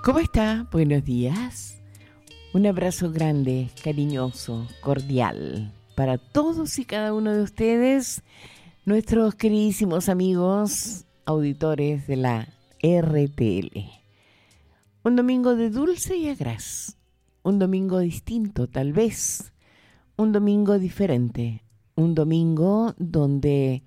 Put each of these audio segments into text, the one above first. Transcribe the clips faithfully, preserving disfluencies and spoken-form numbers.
¿Cómo está? Buenos días. Un abrazo grande, cariñoso, cordial para todos y cada uno de ustedes, nuestros queridísimos amigos auditores de la R T L. Un domingo de dulce y agraz, un domingo distinto tal vez, un domingo diferente, un domingo donde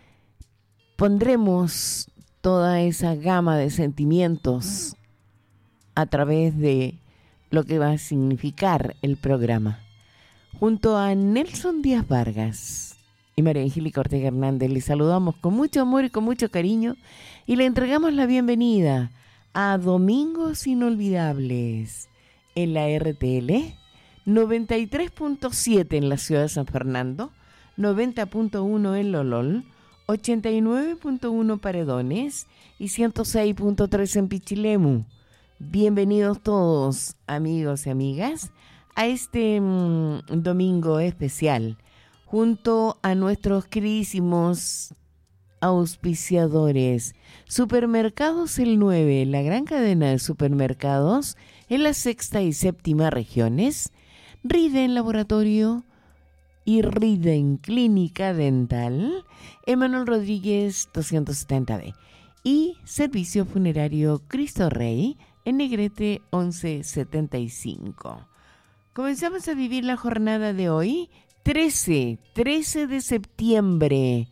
pondremos toda esa gama de sentimientos a través de lo que va a significar el programa. Junto a Nelson Díaz Vargas y María Angélica Ortega Hernández, les saludamos con mucho amor y con mucho cariño y le entregamos la bienvenida a Domingos Inolvidables en la R T L, noventa y tres punto siete en la ciudad de San Fernando, noventa punto uno en Lolol, ochenta y nueve punto uno Paredones y ciento seis punto tres en Pichilemu. Bienvenidos todos, amigos y amigas, a este mmm, domingo especial, junto a nuestros queridísimos auspiciadores. Supermercados El nueve, la gran cadena de supermercados en la sexta y séptima regiones, Riden Laboratorio y Riden Clínica Dental, Emanuel Rodríguez doscientos setenta B, y Servicio Funerario Cristo Rey, en Negrete once setenta y cinco. Comenzamos a vivir la jornada de hoy, trece de septiembre.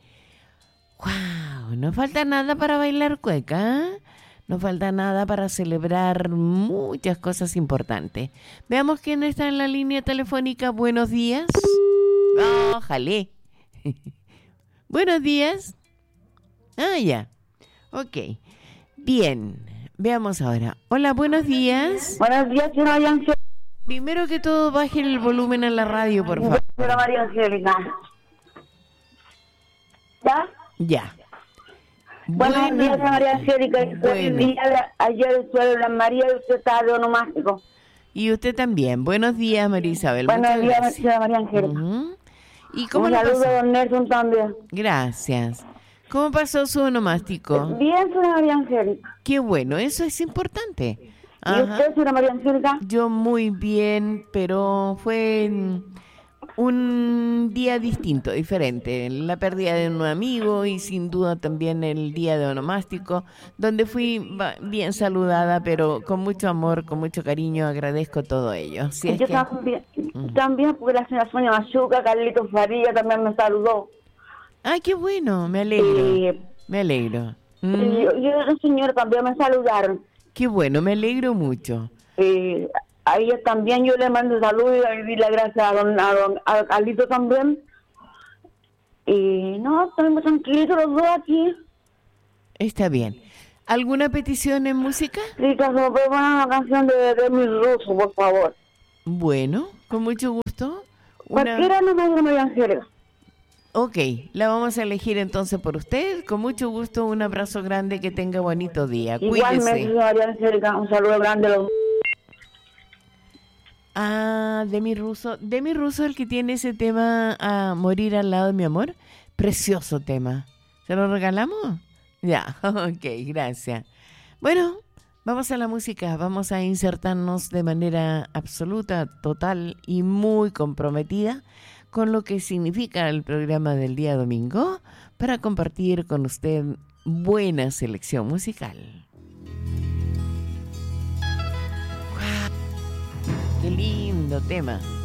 ¡Wow! No falta nada para bailar cueca, ¿eh? No falta nada para celebrar muchas cosas importantes. Veamos quién está en la línea telefónica. Buenos días. ¡Oh, jalé! Buenos días. Ah, ya. Ok. Bien. Veamos ahora. Hola, buenos días. Buenos días, señora María Angélica. Primero que todo, baje el volumen a la radio, por favor. Señora María Angélica. ¿Ya? Ya. Buenos Bueno, días, señora María Angélica. bueno. El día de ayer estuve en la María y usted estaba de onomástico. Y usted también. Buenos días, María Isabel. Buenos Muchas días, gracias. señora María Angélica. Uh-huh. ¿Y cómo Un lo saludo pasó? a don Nelson también. Gracias. ¿Cómo pasó su onomástico? Bien, señora María Angélica. Qué bueno, eso es importante. ¿Y Ajá. usted, señora María Angélica? Yo muy bien, pero fue un día distinto, diferente. La pérdida de un amigo y sin duda también el día de onomástico, donde fui bien saludada, pero con mucho amor, con mucho cariño, agradezco todo ello. Si es Yo que... también, Mm. también, porque la señora Sonia Machuca, Carlitos Faría también me saludó. Ay, qué bueno, me alegro, Y, me alegro. y Mm, yo, y otros señores también me saludaron. Qué bueno, me alegro mucho. Eh, a ellos también yo le mando saludos y le doy las gracias a don, a don a Carlito también. Y no, estamos tranquilitos los dos aquí. Está bien. ¿Alguna petición en música? Rita, se me puede poner una canción de, de mi ruso, por favor. Bueno, con mucho gusto. Una... Cualquiera no me María Angélica. Ok, la vamos a elegir entonces por usted. Con mucho gusto, un abrazo grande, que tenga bonito día. Igualmente, Cuídese. María Angélica, un saludo grande a los... Ah, Demi Russo. Demi Russo, el que tiene ese tema a morir al lado de mi amor. Precioso tema. ¿Se lo regalamos? Ya, ok, gracias. Bueno, vamos a la música. Vamos a insertarnos de manera absoluta, total y muy comprometida con lo que significa el programa del día domingo, para compartir con usted buena selección musical. ¡Wow! ¡Qué lindo tema!